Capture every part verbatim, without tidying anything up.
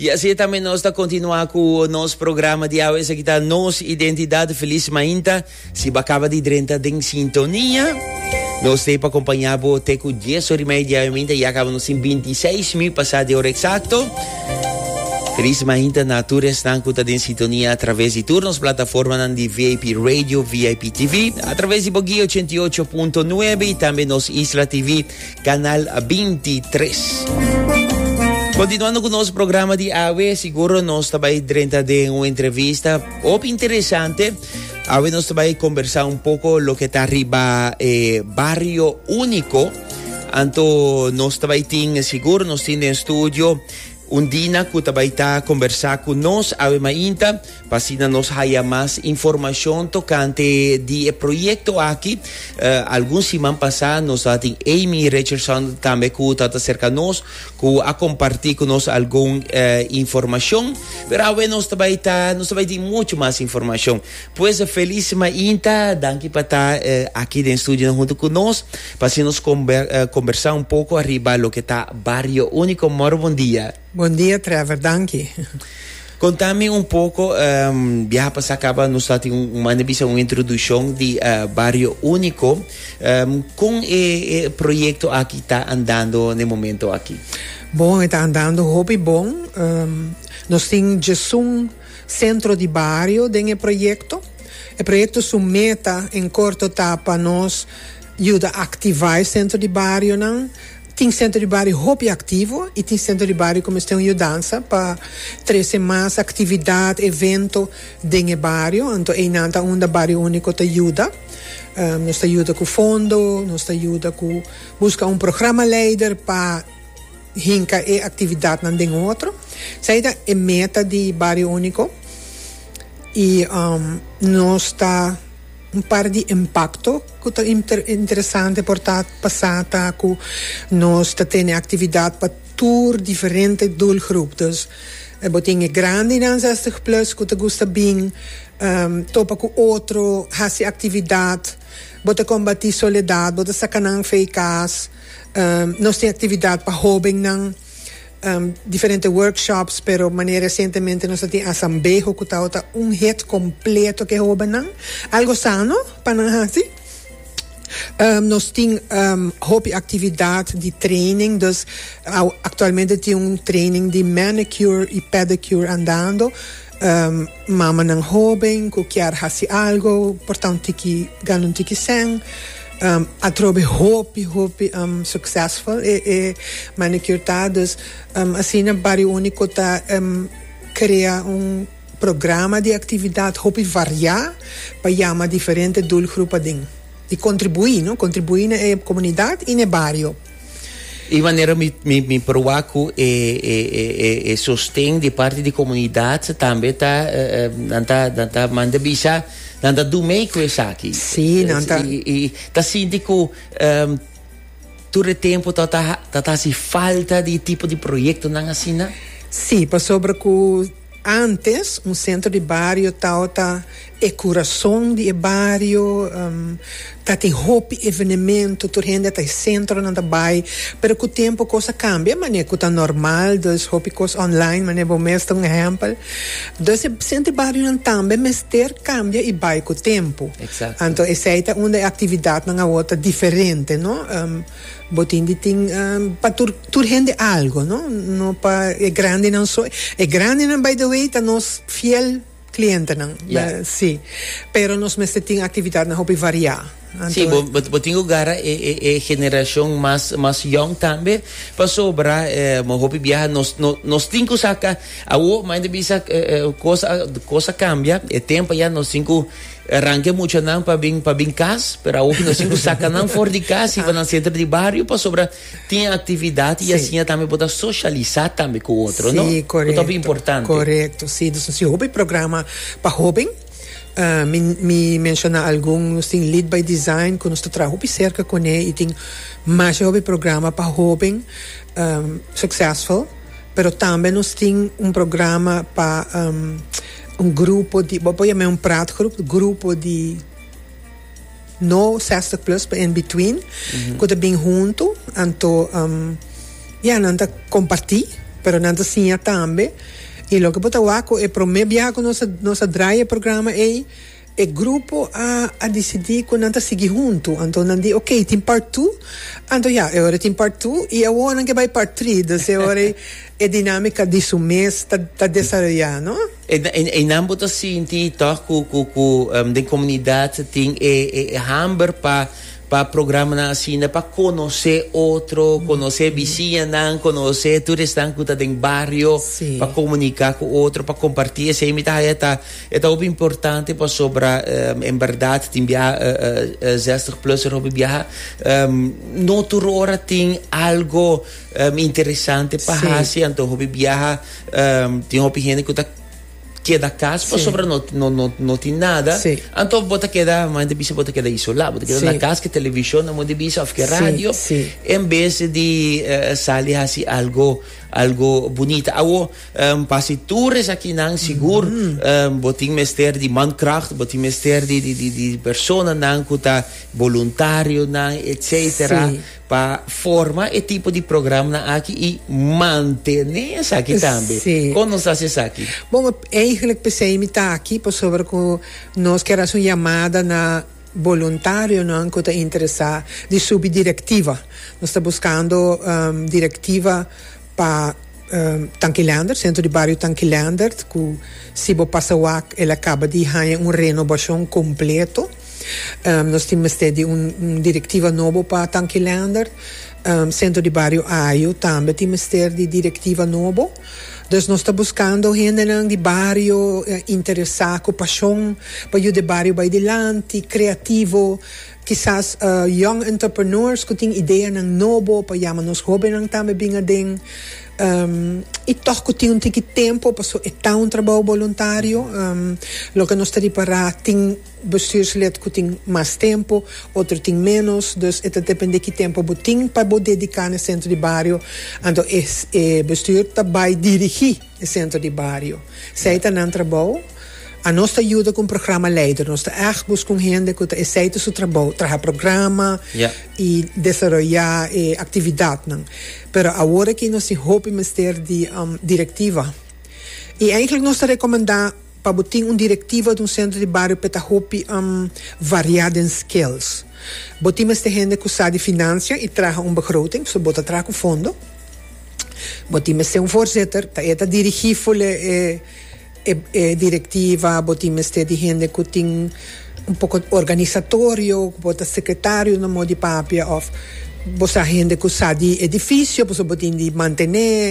E assim também nós está continuar com o nosso programa de hoje, aqui está nossa identidade feliz mainta, se acaba de drenta em sintonia. Nós temos para acompanhar o teco dez horas e meia diariamente e acabamos em vinte e seis mil passadas de hora exato. Feliz mainta natura estão em sintonia através de turnos plataformas de V I P Radio, V I P T V, através de Boguí oitenta e oito ponto nove e também nos Isla T V, canal vinte e três. Continuando com o nosso programa de hoje, seguro nós também dentro de uma entrevista muito interessante. Hoje nós também conversar um pouco o que está arriba eh, Barrio Único. Então nós também temos seguro, nós temos em estúdio Undina, que também está a conversar com nós, a mainta, para assim nós haya mais informação tocante de projeto aqui. Uh, alguns semanas passadas, nós temos Amy Richardson também que está cerca de nós, que a compartilhar com nós alguma uh, informação. Mas hoje nós também está, nós também temos muito mais informação. Pois, feliz mainta, danke para estar uh, aqui no estúdio junto com nós, para assim nós conver, uh, conversar um pouco arriba lo que está Barrio Único. Moro, bom dia. Bom dia, Trevor, danke. Contame um pouco, um, já para acaba nos dar uma uma introdução de uh, Barrio Único, um, com o projeto aqui está andando no momento aqui. Bom, está andando hobby bom. Um, nós temos um centro de barrio dentro do projeto. O projeto sua meta em curto etapa nos ajuda a ativar o centro de barrio, não? Tem centro de barrio hobby ativo e tem centro de barrio como estão ajudando para trazer mais atividade, evento dentro do barrio. Então, é nada onde o Barrio Único te ajuda. Um, nos ajuda com fundo, nos ajuda com buscar um programa líder para hincar e atividade não outro. Essa é a meta de Barrio Único. E um, nós está um par de impacto que é inter, interessante portar passada que nós temos atividade para tour diferentes doelgroepen. É botinha grande na zestig plus que te gusta bem, um, topa com outro hace atividade, bota combater soledade, bota sacanang feikas, um, nós temos atividade para hobby nang Um, diferentes workshops, pero maneira recentemente nós temos assembleia que está um hit completo que houve não, algo sano para nós assim. Um, nós temos um, hobby atividade de training, dus atualmente tem um training de manicure e pedicure andando. Um, mama não hobby, que quer fazer algo, portanto que ganham tiki sen. Um, a trobe hope, hope um, successful e, e manicure tá, dus um, assim na Barrio Único tá um, cria um programa de atividade hope variar para chamar diferentes doelgroepen ding e contribuir, não? Contribuir na comunidade e no barrio. E maneira me me me provar que e e e sostém de parte de comunidade também tá nanta nanta manda bisa nanta do meio com isso aqui. Sim, nanta. E e tá sentindo que um, todo o tempo tá tá tá se falta de tipo de projeto não assim, né? Sim, para sobre que antes um centro de barrio tá tá é coração de barrio, um, tá tem hope evento, tudo rende tá centro não tá bai, pero com o tempo coisa cambia, mas é que tá normal, dos hope coisa online, mas é bom mesmo um exemplo. Dos centro de barrio não também, mas ter cambia e vai com o tempo. Exato. Então essa é uma atividade não é outra diferente, não? Um, botin de ting um, para tur tur rende algo, não? Não para é grande não só, é grande não by the way, tá nos fiel cliente não, yeah. uh, sim, pero nós mesmo tem atividade na hobby variar. Sim, eu tenho lugar é é geração mais mais young também para sobrar é uma hobby viajar nós nós temos que sacar a o mas bisa coisa coisa cambia é tempo já nós temos arranque muito não para bem para bem casa para o que nós temos que sacar não fora de casa e para no centro de bairro para sobrar tem atividade e assim também pode socializar também com o outro, sim, não? Sim, correto. É importante. Correto, sim, então hobby programa para hobby. Uh, me, me menciona alguns tem lead by design que nós trabalhamos cerca com ele e tem mais hobby programa para hobby um, successful, pero também nós tem um programa para um, um grupo de, vou chamar um prato grupo, grupo de no zestig plus in between, mm-hmm. que tá bem junto, então um, ja, não tá compartilhar pero nada sinha também. E logo bota waco e pro me viajar com nossa nossa draia programa e e grupo a a decidir com nada seguir junto. Então não di, ok, tem part two. Então já, é hora tem part two e eu acho que vai part three. Então é hora é dinâmica de su mês tá tá desarrollando, não? E e e não bota sentir toch com com com um, de comunidade tem é é hamber para para programa na assim para conhecer outro, conhecer vizinha, conhecer turistas que estão em bairro, para comunicar com outro, para compartilhar. Isso é tá é tá muito importante para sobre um, em verdade tem via uh, uh, zestig plus er op via um, no hora tem algo um, interessante para fazer, então hobby via um, tem hobby gente que tá que da casa, para sobre não não não não tem nada. Sim. Então bota que da, mas de bicho bota que da isolado, bota que da na casa que televisão, não de bicho, que rádio, em vez de uh, sair assim algo algo bonito. Awo um, passitores aqui não seguro, mm-hmm. um, botin mester de mankracht, botin mester de de de, de persona não que tá voluntário não, etcétera. Para formar esse tipo de programa aqui e manter isso aqui também. Como nós fazemos aqui? Bom, eigenlijk pensei me tá aqui para sobre que nós queremos uma chamada na voluntário não que está interessado de subdiretiva. Nós estamos buscando um, diretiva para um, Tanquilander, centro de bairro Tanquilander, que se você passa o ac, ele acaba de ganhar uma renovação completa. Um, nós temos de uma um diretiva nova para Tanquilander, um, centro de bairro Aio também temos de diretiva nova. Então nós estamos buscando gente de bairro uh, interessado com paixão para o bairro vai adiante, criativo, quizás uh, young entrepreneurs que têm ideia ng novo para chamar nos jovens também bem adem. Um, e toch que tem um tique tempo para é tão um trabalho voluntário um, lo que nós está para tem bestuurslid que tem mais tempo outro tem menos dus het depende que tempo você tem para dedicar no centro de bairro então é, é bestuur vai dirigir o centro de bairro se está no trabalho a nós ajuda com o programa leider nós echt buscamos gente que é feito seu trabalho trabalhar programa yeah. e desenvolver eh, atividade não pero agora que nós hoopemos ter de um, diretiva e eigenlijk nós recomendar para botar uma diretiva de um centro de bairro para hope um, variar em skills botamos de gente que sabe financiën e traga uma begroting so bota traga o fundo botamos de um voorzitter dat é dirigir eh, E, e diretiva, botamos de gente que tem um pouco organizatório, bota secretário no modo de papel, ou bota gente que sabe de edifício, bota botamos de manter,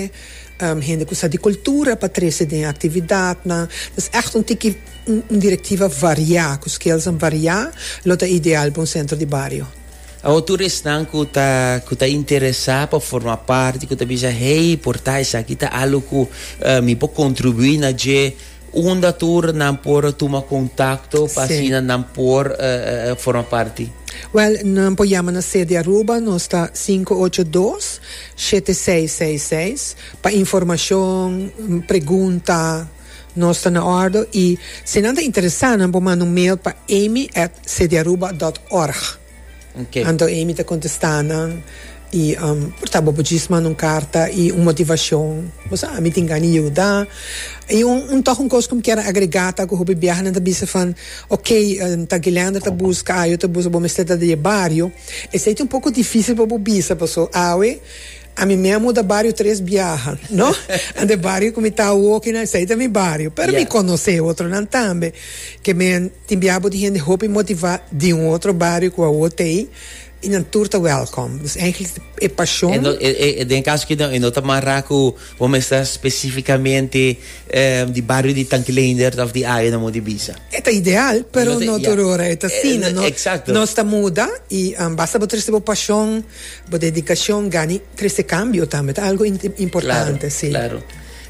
um, gente que sabe de cultura, para trazer de atividade. Então, é echt um tique, uma um diretiva variar, que os skills são variar, é ideal para um centro de bairro. A turista que está que está interessado para formar parte, que está dizendo, hey, portar isso aqui está algo que me pode contribuir na je um da tour não por tomar contato para assim não por uh, formar parte. Well, não podemos na sede Aruba, nós está cinco oito dois sete seis seis seis para informação, pergunta. Nós está na ordem e se não está interessado, não pode mandar um mail para amy at sedearuba dot org. Okay. Então, Amy está contestando e, um, portanto, podemos mandar uma carta e uma motivação. Você, a mim tem que ajudar. E um, um toque, um coisa que eu quero agregar, que eu vou viajar, não está falando, ok, está guiando, está buscando, eu estou buscando, vou estar de bairro. Isso é um pouco difícil para você, pessoal. Ah, a mim mesmo da bairro três viaja, não? De bairro como está o que não sei também bairro, para me conhecer outro não também, que me tem viajo de gente hope motivar de um outro bairro com a outra e não turta welcome. Dus eigenlijk é paixão. E em caso que não está marraco, vamos estar especificamente um, de bairro de Tanquilander ou de área na Modibisa. É ideal, pero não torora, é assim, não. Exato. Não está muda e um, basta botar essa paixão, boa dedicação, ganhe esse cambio também, é algo importante, claro, sim. Claro.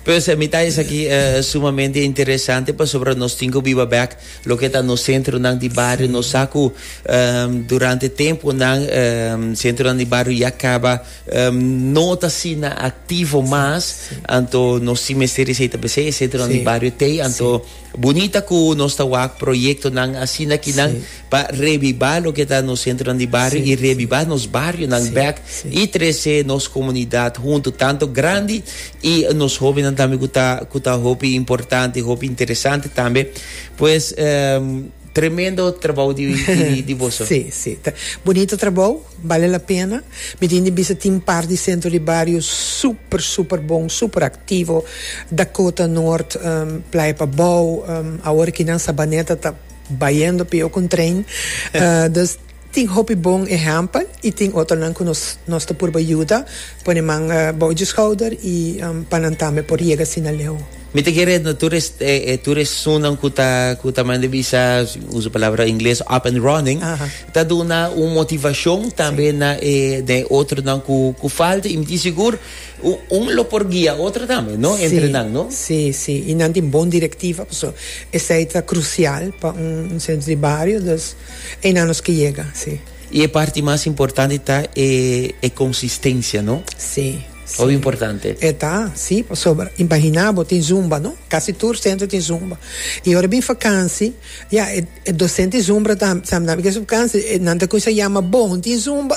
Pues a mitad es aquí uh, sumamente interesante pues sobre nos tingo viva back lo que está no centro nang di barrio no saco um, durante tempo nang um, centro nang di barrio ya acaba um, nota sina activo más anto no semestre seita bc centro nang di barrio te anto bonita ku nos tawak proyecto nang asina ki nang pa revivar lo que está no centro nang di barrio y revivar nos barrio nang back y trece nos comunidad junto tanto grande y nos jóvenes también que está que está hobby importante hobby interesante también pues um, tremendo trabajo de, de, de vos. Sim, sim. Bonito trabalho, vale a pena. Me tem visto tem par de centro de barrio super, super bom, super ativo. Dakota Norte, um, Playa Pabau, um, agora que na Sabaneta está baiando pio com trem. Uh, dus tem hobby bom e rampa e tem outro lang que nós nós tá por ajuda, põe man uh, boi de schouder e um, panantame por chega sinaleu. Me te quiere no tú eres eh, tú eres sunan kuta kuta man de visa uso palabra inglés up and running. Tá dona uma motivação também na eh, de outro não ku ku falta e me seguro um, um lo por guia outro também, não? Entrenando, não? Sim, sim. E não tem bom diretiva, so essa é crucial para um, um centro de barrio, dos em anos que chega, sim. E a parte mais importante tá é é consistência, não? Sim. O importante. É, tá, sim. Sobre, imaginava, tem zumba, não? Quase todo centro tem zumba. E agora, bem vacância, yeah, é, é docente zumba, sabe? Porque essa vacância, não tem coisa que chama bom, tem zumba.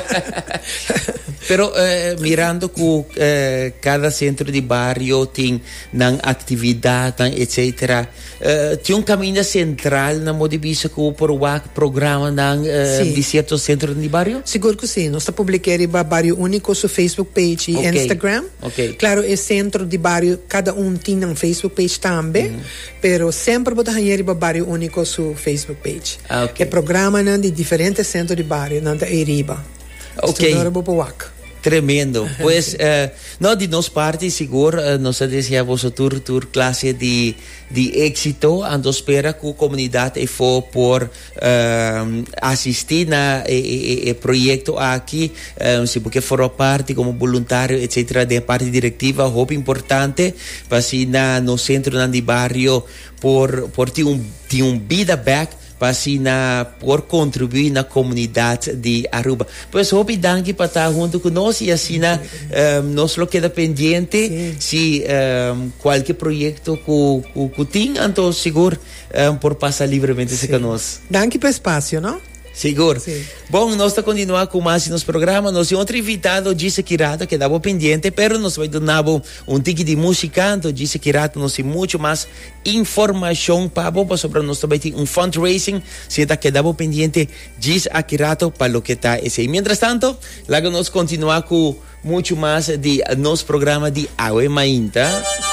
Pero, eh, mirando que eh, cada centro de barrio tem nan atividade, etcétera, eh, tem um caminho central na modibisa que por o programa nan, eh, de certo centro de barrio? Seguro que sim. Nós publicamos o Barrio Único no Facebook page e okay. Instagram. Okay. Claro, é centro de barrio, cada um tem um Facebook page também, mm-hmm. pero sempre vou ganhar o Barrio Único no Facebook page. Ah, okay. É programa nan, de diferentes centros de barrio, nan da Eriba. Ok. Estudar Tremendo. Pues, uh, no, de nos parte, seguro, uh, nos decía vos tur, tur clase de, de éxito, ando espera que la comunidad fue por uh, asistir a el proyecto aquí, uh, si porque formó parte como voluntario, etcétera, de parte directiva, muy importante, para si na no centro de barrio, por, por ti un, ti un vida back, para na, por contribuir na comunidade de Aruba. Pois hobby danke para estar junto conosco e assim na, um, nós lo queda pendente se um, qualquer projeto que, que, que tem, então seguro um, por passar livremente se conosco. Danke pelo espaço, não? Seguro. Sim. Bom, nós estamos continuando com mais nos programas. Nós temos outro invitado, Gise Kirato, que estava pendente, pero nós vai dar um tique de música. Então, Gise Kirato nos tem muito mais informação para você sobre nós também tem um fundraising. Se está quedado pendente, Gise Kirato para o que está esse. Mientras tanto, logo nós continuamos com muito mais de nosso programa de Awe Mainta.